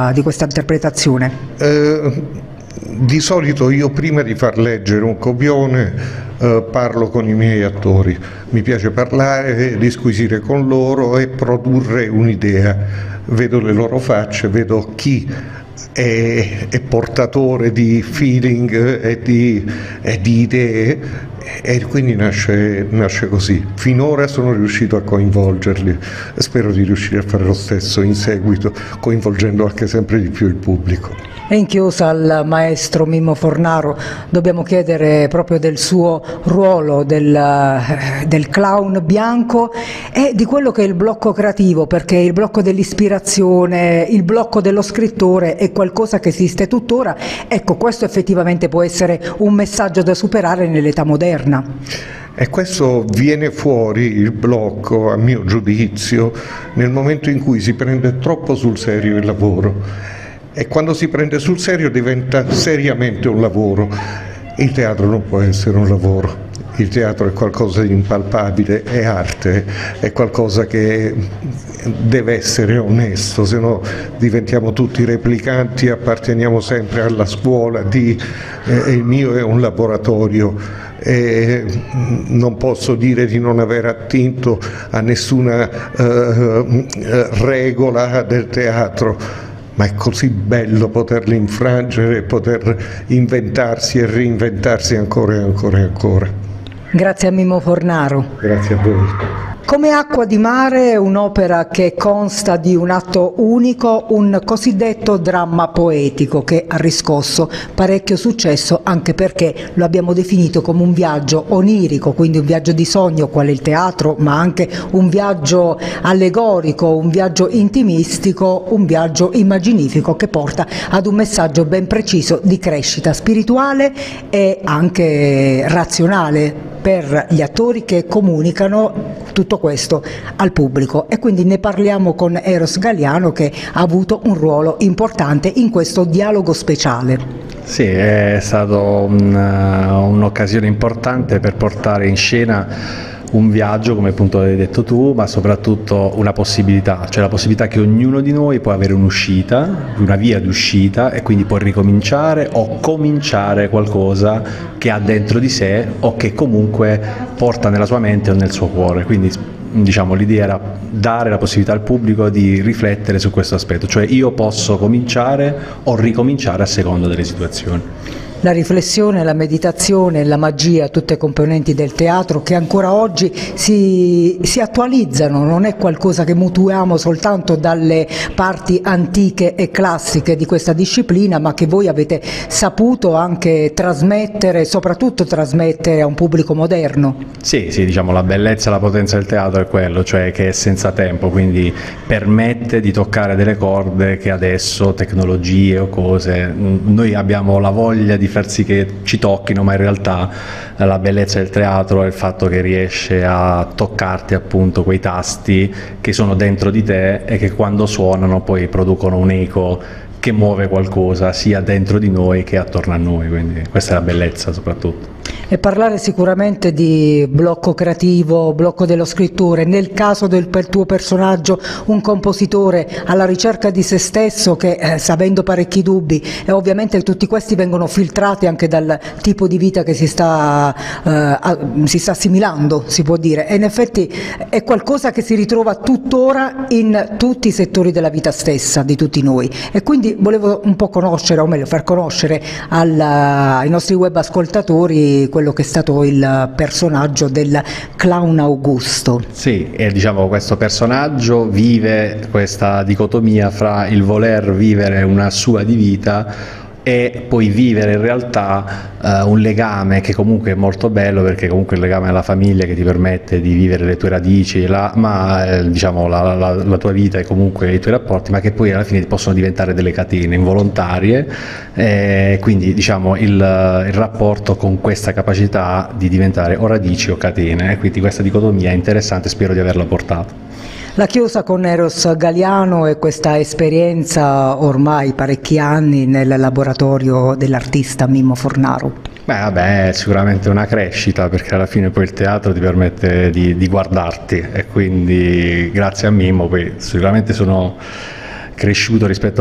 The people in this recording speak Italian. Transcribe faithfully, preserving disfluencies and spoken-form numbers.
questa, di questa interpretazione? Eh, di solito io prima di far leggere un copione eh, parlo con i miei attori, mi piace parlare, disquisire con loro e produrre un'idea, vedo le loro facce, vedo chi è, è portatore di feeling e di, e di idee, e quindi nasce, nasce così. Finora sono riuscito a coinvolgerli, spero di riuscire a fare lo stesso in seguito, coinvolgendo anche sempre di più il pubblico. E in chiosa al maestro Mimmo Fornaro dobbiamo chiedere proprio del suo ruolo del, del clown bianco e di quello che è il blocco creativo, perché il blocco dell'ispirazione, il blocco dello scrittore è qualcosa che esiste tuttora. Ecco, questo effettivamente può essere un messaggio da superare nell'età moderna. E questo viene fuori, il blocco, a mio giudizio, nel momento in cui si prende troppo sul serio il lavoro. E quando si prende sul serio diventa seriamente un lavoro. Il teatro non può essere un lavoro, il teatro è qualcosa di impalpabile, è arte, è qualcosa che deve essere onesto, se no diventiamo tutti replicanti, apparteniamo sempre alla scuola di eh, il mio è un laboratorio. E non posso dire di non aver attinto a nessuna eh, regola del teatro. Ma è così bello poterli infrangere, poter inventarsi e reinventarsi ancora e ancora e ancora. Grazie a Mimmo Fornaro. Grazie a voi. Come Acqua di mare è un'opera che consta di un atto unico, un cosiddetto dramma poetico che ha riscosso parecchio successo, anche perché lo abbiamo definito come un viaggio onirico, quindi un viaggio di sogno quale il teatro, ma anche un viaggio allegorico, un viaggio intimistico, un viaggio immaginifico che porta ad un messaggio ben preciso di crescita spirituale e anche razionale per gli attori che comunicano tutto questo al pubblico, e quindi ne parliamo con Eros Galiano, che ha avuto un ruolo importante in questo dialogo speciale. Sì, è stata un, un'occasione importante per portare in scena un viaggio, come appunto hai detto tu, ma soprattutto una possibilità, cioè la possibilità che ognuno di noi può avere un'uscita, una via d'uscita, e quindi può ricominciare o cominciare qualcosa che ha dentro di sé o che comunque porta nella sua mente o nel suo cuore. Quindi diciamo l'idea era dare la possibilità al pubblico di riflettere su questo aspetto, cioè io posso cominciare o ricominciare a seconda delle situazioni. La riflessione, la meditazione, la magia, tutte componenti del teatro che ancora oggi si, si attualizzano, non è qualcosa che mutuiamo soltanto dalle parti antiche e classiche di questa disciplina, ma che voi avete saputo anche trasmettere, soprattutto trasmettere a un pubblico moderno. Sì, sì, diciamo la bellezza e la potenza del teatro è quello, cioè che è senza tempo, quindi permette di toccare delle corde che adesso tecnologie o cose, noi abbiamo la voglia di far sì che ci tocchino, ma in realtà la bellezza del teatro è il fatto che riesce a toccarti appunto quei tasti che sono dentro di te e che quando suonano poi producono un eco che muove qualcosa sia dentro di noi che attorno a noi, quindi questa è la bellezza soprattutto. E parlare sicuramente di blocco creativo, blocco dello scrittore, nel caso del per tuo personaggio un compositore alla ricerca di se stesso che eh, avendo parecchi dubbi, e ovviamente tutti questi vengono filtrati anche dal tipo di vita che si sta, eh, a, si sta assimilando, si può dire, e in effetti è qualcosa che si ritrova tuttora in tutti i settori della vita stessa di tutti noi, e quindi volevo un po' conoscere, o meglio far conoscere alla, ai nostri web ascoltatori quello che è stato il personaggio del clown Augusto. Sì, e diciamo questo personaggio vive questa dicotomia fra il voler vivere una sua di vita e poi vivere in realtà eh, un legame che comunque è molto bello, perché comunque il legame alla famiglia che ti permette di vivere le tue radici, la, ma eh, diciamo la, la, la tua vita e comunque i tuoi rapporti, ma che poi alla fine possono diventare delle catene involontarie, eh, quindi diciamo il, il rapporto con questa capacità di diventare o radici o catene, eh, quindi questa dicotomia è interessante, spero di averla portata. La chiosa con Eros Galiano e questa esperienza ormai parecchi anni nel laboratorio dell'artista Mimmo Fornaro. Beh, vabbè, è sicuramente una crescita, perché alla fine poi il teatro ti permette di, di guardarti, e quindi grazie a Mimmo poi sicuramente sono cresciuto rispetto